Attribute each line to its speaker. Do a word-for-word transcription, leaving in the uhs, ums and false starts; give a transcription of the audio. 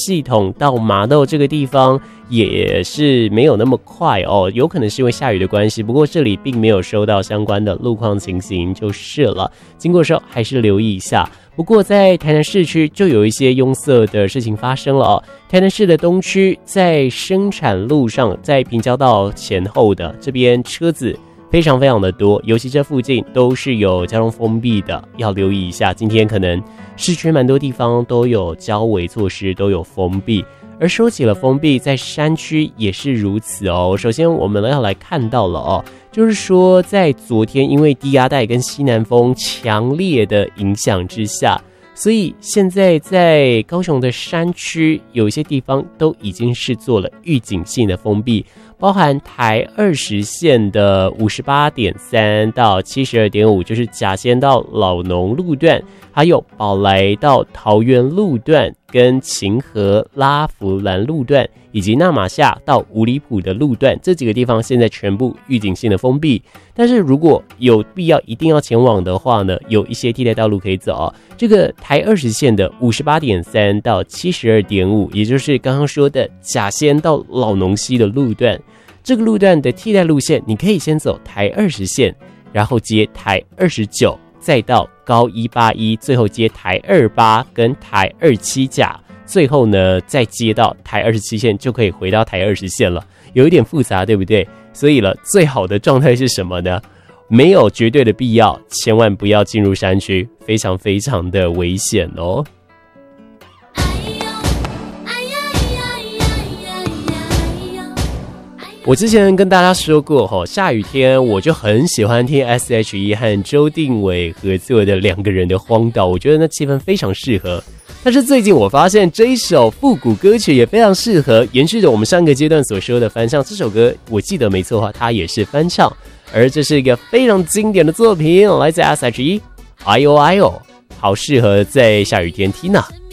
Speaker 1: 系统到麻豆这个地方也是没有那么快哦，有可能是因为下雨的关系，不过这里并没有收到相关的路况情形就是了，经过的时候还是留意一下。不过在台南市区就有一些拥塞的事情发生了哦。台南市的东区在生产路上，在平交道前后的这边车子非常非常的多，尤其这附近都是有交通封闭的，要留意一下。今天可能市区蛮多地方都有交围措施，都有封闭。而说起了封闭，在山区也是如此哦。首先我们要来看到了哦，就是说在昨天因为低压带跟西南风强烈的影响之下，所以现在在高雄的山区有一些地方都已经是做了预警性的封闭，包含台二十线的 五十八点三 到 七十二点五， 就是甲仙到老农路段，还有宝来到桃园路段，跟秦河拉福兰路段，以及纳马夏到五里埔的路段，这几个地方现在全部预警性的封闭。但是如果有必要一定要前往的话呢，有一些替代道路可以走。这个台二十线的 五十八点三 到 七十二点五， 也就是刚刚说的甲仙到老农溪的路段，这个路段的替代路线你可以先走台二十线，然后接台二十九，再到高一八一，最后接台二十八跟台二十七甲，最后呢再接到台二十七线，就可以回到台二十线了。有一点复杂，对不对？所以了，最好的状态是什么呢？没有绝对的必要，千万不要进入山区，非常非常的危险哦。我之前跟大家说过齁，下雨天我就很喜欢听 S H E 和周定伟合作的两个人的荒岛，我觉得那气氛非常适合。但是最近我发现这一首复古歌曲也非常适合，延续着我们上个阶段所说的翻唱，这首歌我记得没错的话它也是翻唱，而这是一个非常经典的作品，来自 S H E， 哎呦哎呦，好适合在下雨天听啊。